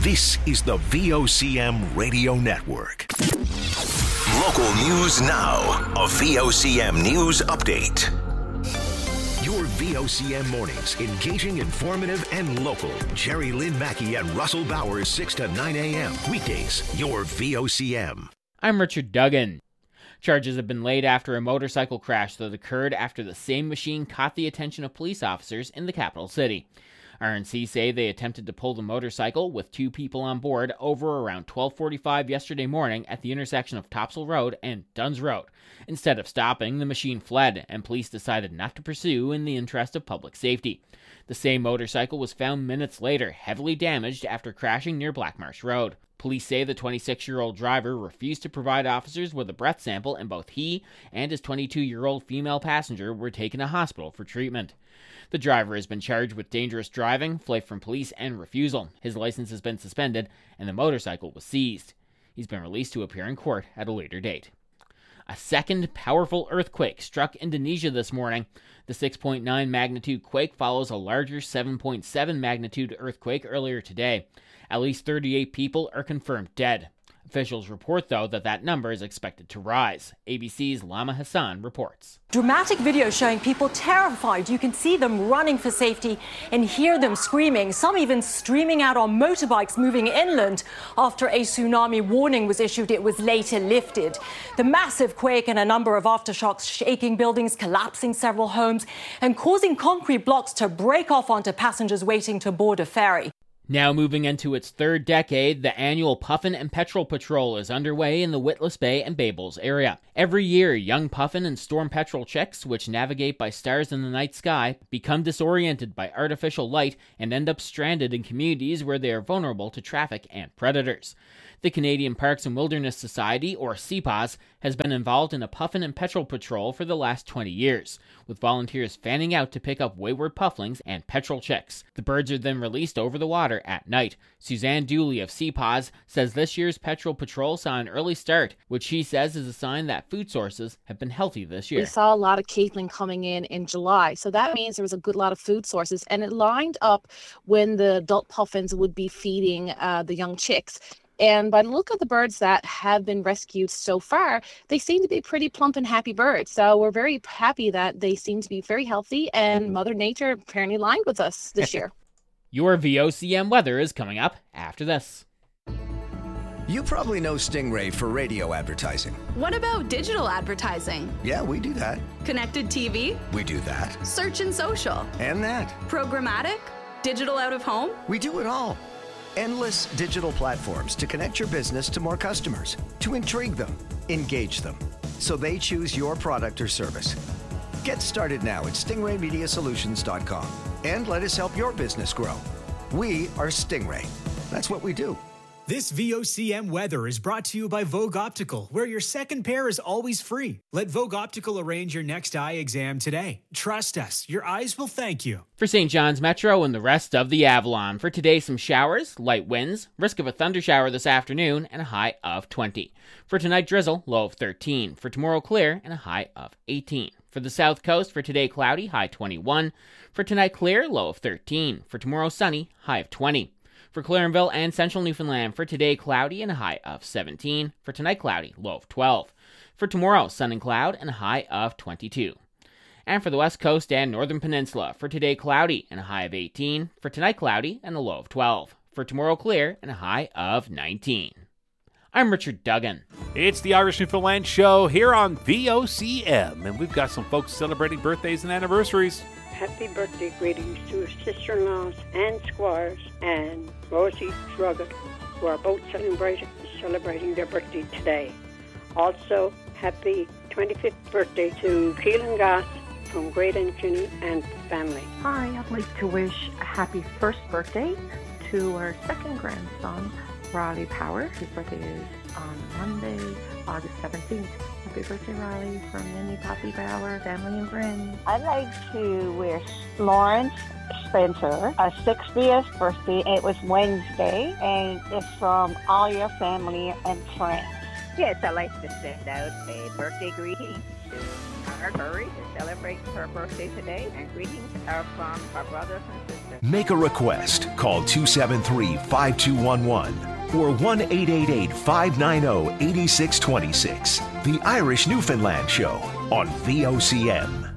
This is the VOCM Radio Network. Local news now. A VOCM news update. Your VOCM mornings, engaging, informative, and local. Jerry Lynn Mackey and Russell Bowers, 6 to 9 a.m. Weekdays, your VOCM. I'm Richard Duggan. Charges have been laid after a motorcycle crash that occurred after the same machine caught the attention of police officers in the capital city. RNC say they attempted to pull the motorcycle with two people on board over around 12:45 yesterday morning at the intersection of Topsail Road and Duns Road. Instead of stopping, the machine fled, and police decided not to pursue in the interest of public safety. The same motorcycle was found minutes later, heavily damaged after crashing near Blackmarsh Road. Police say the 26-year-old driver refused to provide officers with a breath sample, and both he and his 22-year-old female passenger were taken to hospital for treatment. The driver has been charged with dangerous driving, flight from police, and refusal. His license has been suspended, and the motorcycle was seized. He's been released to appear in court at a later date. A second powerful earthquake struck Indonesia this morning. The 6.9 magnitude quake follows a larger 7.7 magnitude earthquake earlier today. At least 38 people are confirmed dead. Officials report, though, that number is expected to rise. ABC's Lama Hassan reports. Dramatic video showing people terrified. You can see them running for safety and hear them screaming, some even streaming out on motorbikes moving inland. After a tsunami warning was issued, it was later lifted. The massive quake and a number of aftershocks shaking buildings, collapsing several homes, and causing concrete blocks to break off onto passengers waiting to board a ferry. Now moving into its third decade, the annual Puffin and Petrel Patrol is underway in the Witless Bay and Babels area. Every year, young Puffin and Storm Petrel chicks, which navigate by stars in the night sky, become disoriented by artificial light and end up stranded in communities where they are vulnerable to traffic and predators. The Canadian Parks and Wilderness Society, or CPAS, has been involved in a Puffin and Petrel patrol for the last 20 years, with volunteers fanning out to pick up wayward pufflings and petrel chicks. The birds are then released over the water at night. Suzanne Dooley of CPAS says this year's petrel patrol saw an early start, which she says is a sign that food sources have been healthy this year. We saw a lot of capelin coming in July, so that means there was a good lot of food sources, and it lined up when the adult puffins would be feeding the young chicks. And by the look of the birds that have been rescued so far, they seem to be pretty plump and happy birds. So we're very happy that they seem to be very healthy, and Mother Nature apparently aligned with us this year. Your VOCM weather is coming up after this. You probably know Stingray for radio advertising. What about digital advertising? Yeah, we do that. Connected TV? We do that. Search and social? And that. Programmatic? Digital out of home? We do it all. Endless digital platforms to connect your business to more customers, to intrigue them, engage them, so they choose your product or service. Get started now at stingraymediasolutions.com and let us help your business grow. We are Stingray. That's what we do. This VOCM weather is brought to you by Vogue Optical, where your second pair is always free. Let Vogue Optical arrange your next eye exam today. Trust us, your eyes will thank you. For St. John's Metro and the rest of the Avalon, for today some showers, light winds, risk of a thundershower this afternoon, and a high of 20. For tonight, drizzle, low of 13. For tomorrow, clear, and a high of 18. For the South Coast, for today, cloudy, high 21. For tonight, clear, low of 13. For tomorrow, sunny, high of 20. For Clarenville and Central Newfoundland, for today, cloudy and a high of 17. For tonight, cloudy, low of 12. For tomorrow, sun and cloud and a high of 22. And for the West Coast and Northern Peninsula, for today, cloudy and a high of 18. For tonight, cloudy and a low of 12. For tomorrow, clear and a high of 19. I'm Richard Duggan. It's the Irish Newfoundland Show here on VOCM, and we've got some folks celebrating birthdays and anniversaries. Happy birthday greetings to her sister-in-laws, Anne Squires and Rosie Shruggett, who are both celebrating their birthday today. Also, happy 25th birthday to Keelan Gass from Great Enfield and family. Hi, I'd like to wish a happy first birthday to our second grandson, Riley Power. His birthday is on Monday, August 17th. Happy birthday, Riley, from Minnie, Poppy Power, family and friends. I'd like to wish Lawrence Spencer a 60th birthday. It was Wednesday, and it's from all your family and friends. Yes, I'd like to send out a birthday greeting to Marguerite is celebrating her birthday today, and greetings are from her brothers and sisters. Make a request. Call 273-5211 or 1-888-590-8626. The Irish Newfoundland Show on VOCM.